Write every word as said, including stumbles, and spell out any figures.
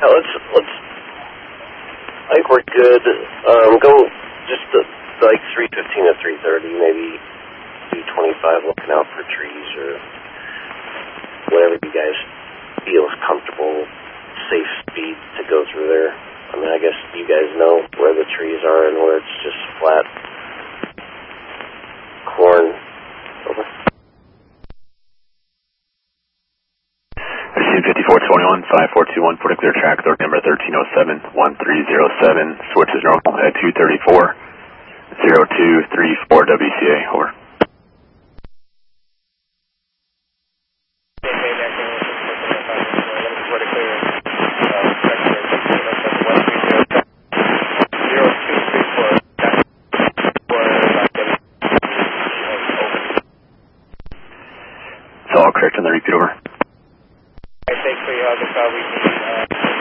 Yeah, let's, let's, I think we're good. Um, go just the, like three fifteen to three thirty, maybe two twenty-five looking out for trees or whatever you guys feel is comfortable, safe speed to go through there. I mean, I guess you guys know where the trees are and where it's just flat corn. Over. fifty-four twenty-one, five four two one, particular track, third number thirteen oh seven, one three oh seven, switch is normal at two thirty-four, zero two three four W C A, over. It's all correct on the repeat, over. I think we have the